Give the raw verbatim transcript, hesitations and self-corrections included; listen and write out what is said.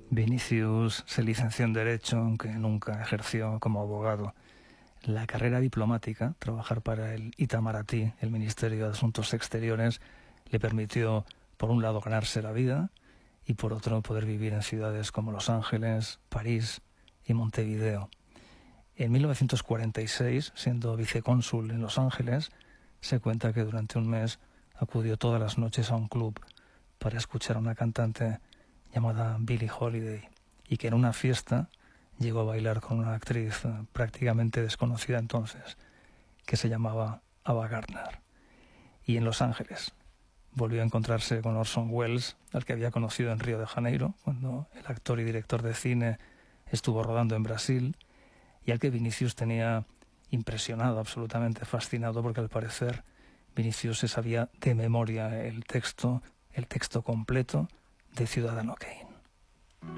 Vinicius se licenció en Derecho, aunque nunca ejerció como abogado. La carrera diplomática, trabajar para el Itamaraty, el Ministerio de Asuntos Exteriores, le permitió, por un lado, ganarse la vida y, por otro, poder vivir en ciudades como Los Ángeles, París y Montevideo. En mil novecientos cuarenta y seis, siendo vicecónsul en Los Ángeles, se cuenta que durante un mes acudió todas las noches a un club para escuchar a una cantante llamada Billie Holiday, y que en una fiesta llegó a bailar con una actriz prácticamente desconocida entonces, que se llamaba Ava Gardner. Y en Los Ángeles volvió a encontrarse con Orson Welles, al que había conocido en Río de Janeiro, cuando el actor y director de cine estuvo rodando en Brasil, y al que Vinicius tenía impresionado, absolutamente fascinado, porque al parecer Vinicius se sabía de memoria el texto, el texto completo de Ciudadano Kane.